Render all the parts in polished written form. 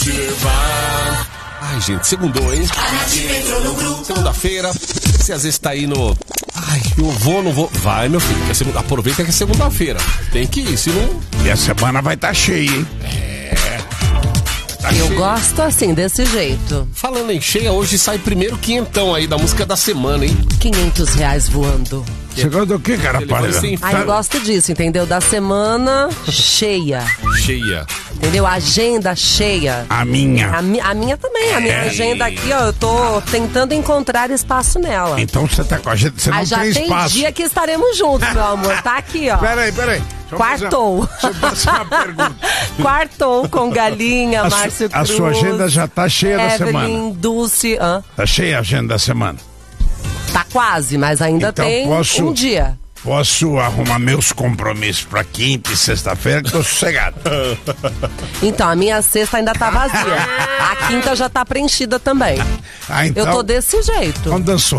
Ai, gente, segundou, hein? Segunda-feira. Você às vezes tá aí no... Ai, eu vou, não vou. Vai, meu filho, aproveita que é segunda-feira. Tem que ir, senão... E a semana vai estar cheia, hein? Eu gosto assim, desse jeito. Falando em cheia, hoje sai primeiro quinhentão aí da música da semana, hein? R$500 voando. Você gosta do que, cara? Eu gosto disso, entendeu? Da semana cheia. Cheia. Entendeu? Agenda cheia. A minha. A minha também. A minha agenda aqui, ó, eu tô tentando encontrar espaço nela. Então você tá com a agenda, você não já tem espaço. Tem dia que estaremos juntos, meu amor. Tá aqui, ó. Peraí. Quartou. Deixa eu fazer uma pergunta. Quartou com Galinha, Márcio Cruz. A sua agenda já tá cheia da semana. Evelyn, Dulce. Tá cheia a agenda da semana? Tá quase, mas ainda então tem um dia. Posso arrumar meus compromissos pra quinta e sexta-feira que tô sossegado. Então, a minha sexta ainda tá vazia. A quinta já tá preenchida também. Então, eu tô desse jeito. Então dançou.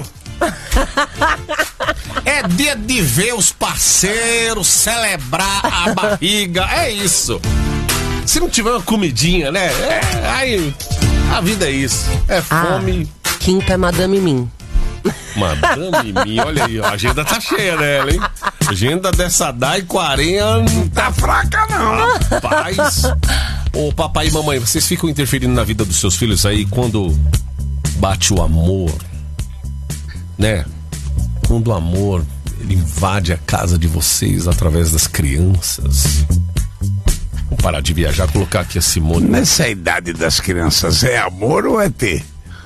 É dia de ver os parceiros, celebrar a barriga, é isso. Se não tiver uma comidinha, né? Aí, a vida é isso. É fome. Quinta é Madame Mim. Madame Mim, olha aí, a agenda tá cheia dela, hein? Agenda dessa Dai 40 não tá fraca, não. Rapaz. Ô, papai e mamãe, vocês ficam interferindo na vida dos seus filhos aí quando bate o amor, né? Quando o amor ele invade a casa de vocês através das crianças. Vamos parar de viajar, colocar aqui a Simone. Nessa idade das crianças, é amor ou é ter?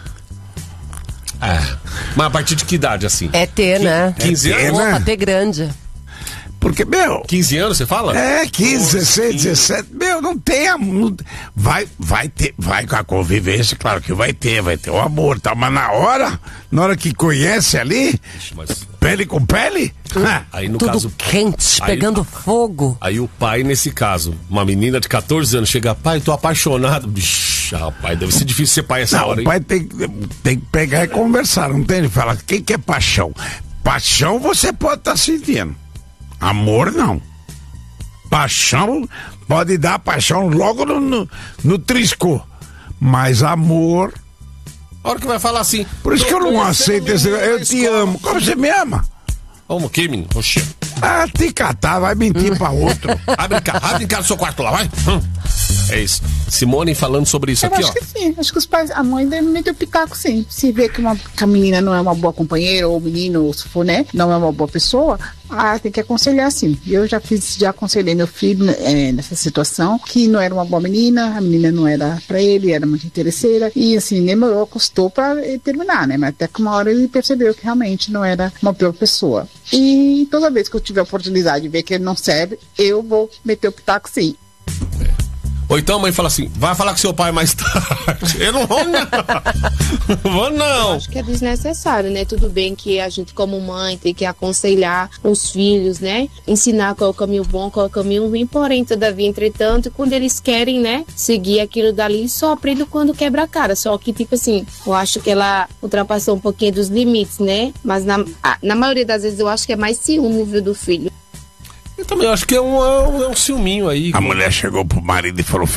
Mas a partir de que idade, assim? É ter, né? 15 anos? Opa, ter grande. Porque, 15 anos, você fala? 15, 16, 17. Não tem amor. Vai com a convivência, claro que vai ter o amor e tal. Mas na hora que conhece ali, pele com pele. Aí no tudo caso quente, pegando fogo. Aí o pai, nesse caso, uma menina de 14 anos, chega, pai, tô apaixonado. Bicho, rapaz, deve ser difícil ser pai essa hora, hein? O pai tem que pegar e conversar, não tem? Ele fala, o que é paixão? Paixão você pode estar sentindo. Amor, não. Paixão, pode dar paixão logo no trisco. Mas amor... A hora que vai falar assim... Por isso que eu não aceito esse... Eu te amo. Como você me ama? Como que, menino? Oxê. Te catar, vai mentir pra outro. Vai brincar no seu quarto lá, vai. É isso. Simone falando sobre isso aqui, ó. Eu acho que sim, acho que os pais, a mãe deve meter o pitaco, sim. Se vê que a menina não é uma boa companheira, ou o menino, ou se for, né, não é uma boa pessoa, tem que aconselhar, sim. Eu já aconselhei meu filho nessa situação, que não era uma boa menina, a menina não era pra ele, era muito interesseira, e assim, demorou, custou pra terminar, né, mas até que uma hora ele percebeu que realmente não era uma boa pessoa. E toda vez que eu tiver a oportunidade de ver que ele não serve, eu vou meter o pitaco, sim. Ou então a mãe fala assim, vai falar com seu pai mais tarde. Eu não vou, não. Vou, não. Eu acho que é desnecessário, né? Tudo bem que a gente, como mãe, tem que aconselhar os filhos, né? Ensinar qual é o caminho bom, qual é o caminho ruim. Porém, todavia, entretanto, quando eles querem, né, seguir aquilo dali, só aprendem quando quebra a cara. Só que, tipo assim, eu acho que ela ultrapassou um pouquinho dos limites, né? Mas na maioria das vezes eu acho que é mais ciúme, viu, do filho. Eu também acho que é um ciúminho aí. A mulher chegou pro marido e falou,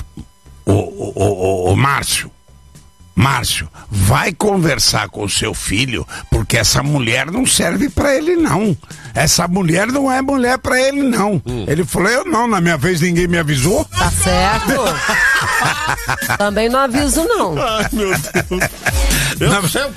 ô Márcio, vai conversar com o seu filho, porque essa mulher não serve pra ele, não. Essa mulher não é mulher pra ele, não. Ele falou, eu não, na minha vez ninguém me avisou. Tá certo. Também não aviso, não. Ai, meu Deus.